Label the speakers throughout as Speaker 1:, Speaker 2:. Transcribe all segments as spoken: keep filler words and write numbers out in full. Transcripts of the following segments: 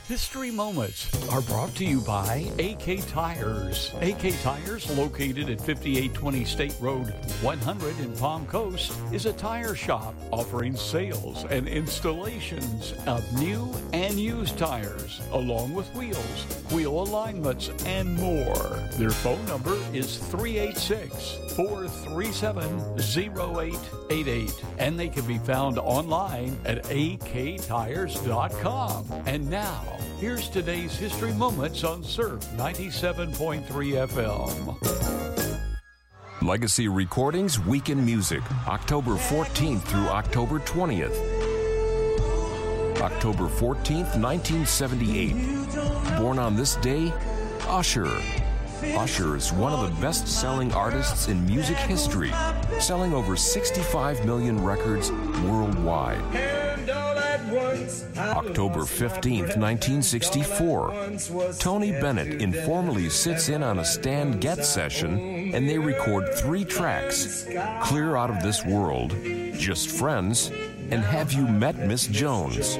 Speaker 1: History Moments are brought to you by A K Tires. A K Tires, located at fifty-eight twenty State Road one hundred in Palm Coast, is a tire shop offering sales and installations of new and used tires, along with wheels, wheel alignments, and more. Their phone number is three eight six, four three seven, zero eight eight eight, and they can be found online at a k tires dot com. And now, here's today's History Moments on Surf ninety-seven point three F M.
Speaker 2: Legacy Recordings Week in Music, October fourteenth through October twentieth. October fourteenth, nineteen seventy-eight. Born on this day, Usher. Usher is one of the best-selling artists in music history, selling over sixty-five million records worldwide. October fifteenth, nineteen sixty-four. Tony Bennett informally sits in on a Stan Getz session, and they record three tracks: Clear Out of This World, Just Friends, and Have You Met Miss Jones?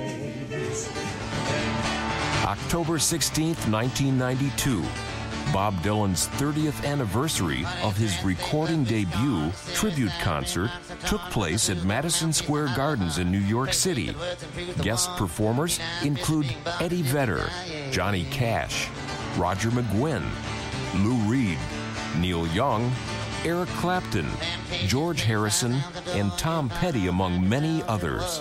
Speaker 2: October sixteenth, nineteen ninety-two. Bob Dylan's thirtieth anniversary of his recording debut tribute concert took place at Madison Square Gardens in New York City. Guest performers include Eddie Vedder, Johnny Cash, Roger McGuinn, Lou Reed, Neil Young, Eric Clapton, George Harrison, and Tom Petty, among many others.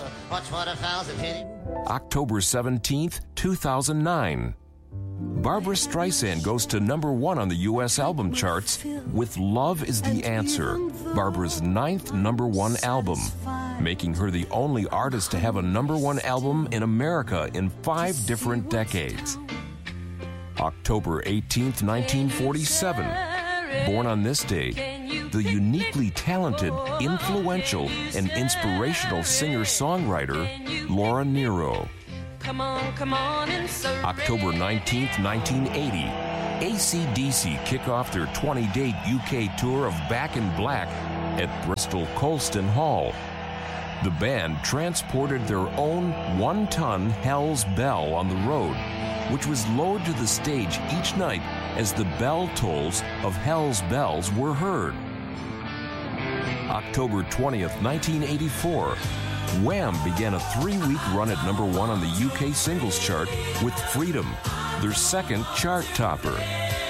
Speaker 2: October seventeenth, two thousand nine. Barbra Streisand goes to number one on the U S album charts with Love Is the Answer, Barbara's ninth number one album, making her the only artist to have a number one album in America in five different decades. October eighteenth, nineteen forty-seven. Born on this day, the uniquely talented, influential, and inspirational singer-songwriter Laura Nyro.
Speaker 3: Come on, come on, and
Speaker 2: October nineteenth, nineteen eighty. A C D C kick off their twenty-day U K tour of Back in Black at Bristol Colston Hall. The band transported their own one-ton Hell's Bell on the road, which was lowered to the stage each night as the bell tolls of Hell's Bells were heard. October twentieth, nineteen eighty-four. Wham began a three-week run at number one on the U K singles chart with Freedom, their second chart topper.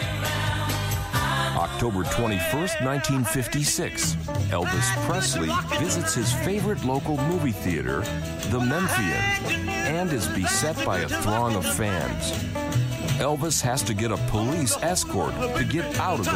Speaker 2: October twenty-first, nineteen fifty-six. Elvis Presley visits his favorite local movie theater, the Memphian, and is beset by a throng of fans. Elvis has to get a police escort to get out of the